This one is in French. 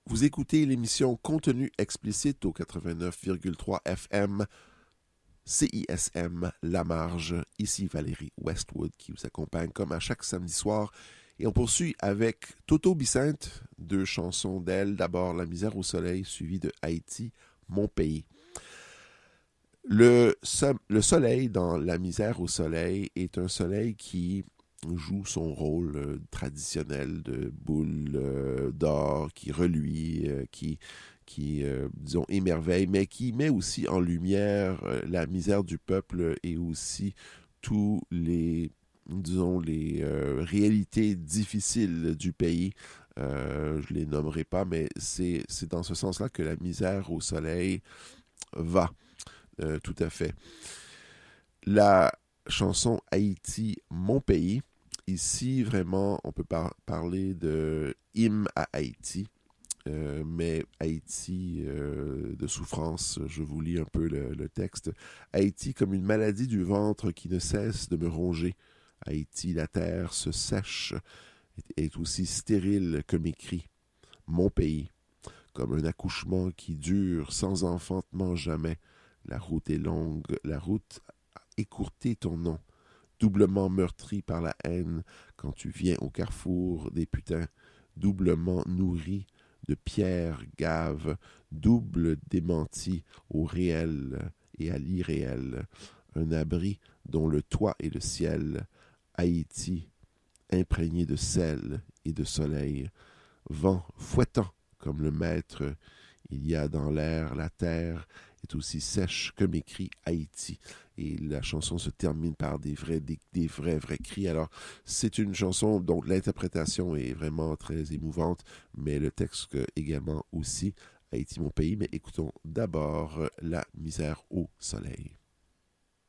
Vous écoutez l'émission Contenu explicite au 89,3 FM CISM La Marge. Ici Valérie Westwood qui vous accompagne comme à chaque samedi soir. Et on poursuit avec Toto Bicente, deux chansons d'elle. D'abord La misère au soleil, suivi de Haïti, mon pays. Le soleil dans La misère au soleil est un soleil qui joue son rôle traditionnel de boule d'or qui reluit, qui disons, émerveille, mais qui met aussi en lumière la misère du peuple et aussi tous les, disons, les réalités difficiles du pays. Je ne les nommerai pas, mais c'est dans ce sens-là que La misère au soleil va, tout à fait. La chanson Haïti, mon pays. Ici, vraiment, on peut parler de hymne à Haïti, mais Haïti de souffrance, je vous lis un peu le texte. Haïti comme une maladie du ventre qui ne cesse de me ronger. Haïti, la terre se sèche, est aussi stérile que mes cris. Mon pays, comme un accouchement qui dure sans enfantement jamais. La route est longue, la route a écourté ton nom. Doublement meurtri par la haine quand tu viens au carrefour des putains, doublement nourri de pierres gaves, double démenti au réel et à l'irréel, un abri dont le toit est le ciel, Haïti, imprégné de sel et de soleil, vent fouettant comme le maître, il y a dans l'air la terre, est aussi sèche que mes cris Haïti. Et la chanson se termine par des vrais cris. Alors, c'est une chanson dont l'interprétation est vraiment très émouvante, mais le texte également aussi, Haïti, mon pays. Mais écoutons d'abord La misère au soleil.